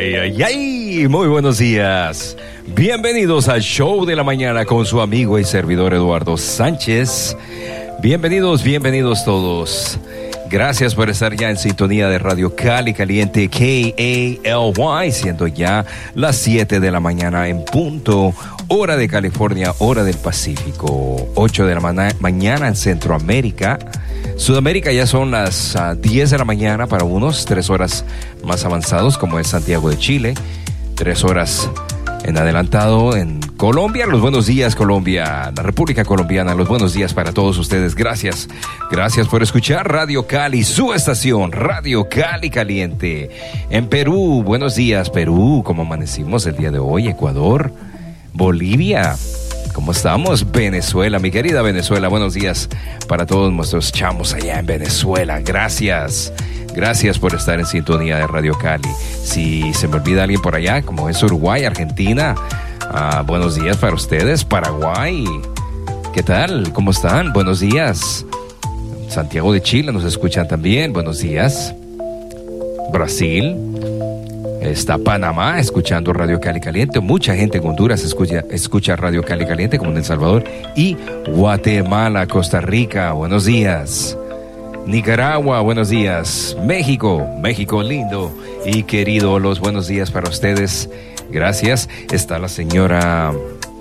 Ay, ay, ay, muy buenos días. Bienvenidos al Show de la Mañana con su amigo y servidor Eduardo Sánchez. Bienvenidos todos. Gracias por estar ya en sintonía de Radio Cali Caliente KALY, siendo ya las 7 de la mañana en punto, hora de California, hora del Pacífico, 8 de la mañana en Centroamérica. Sudamérica ya son las 10 de la mañana para unos, 3 horas más avanzados, como es Santiago de Chile, 3 horas en adelantado en Colombia. Los buenos días, Colombia, la República Colombiana, los buenos días para todos ustedes. Gracias por escuchar Radio Cali, su estación, Radio Cali Caliente. En Perú, buenos días, Perú, ¿cómo amanecimos el día de hoy? Ecuador, Bolivia, ¿cómo estamos? Venezuela, mi querida Venezuela, buenos días para todos nuestros chamos allá en Venezuela. Gracias por estar en sintonía de Radio Cali. Si se me olvida alguien por allá, como es Uruguay, Argentina, buenos días para ustedes. Paraguay, ¿qué tal? ¿Cómo están? Buenos días. Santiago de Chile nos escuchan también, buenos días. Brasil, está Panamá escuchando Radio Cali Caliente. Mucha gente en Honduras escucha Radio Cali Caliente, como en El Salvador. Y Guatemala, Costa Rica, buenos días. Nicaragua, buenos días. México lindo y querido, los buenos días para ustedes. Gracias. Está la señora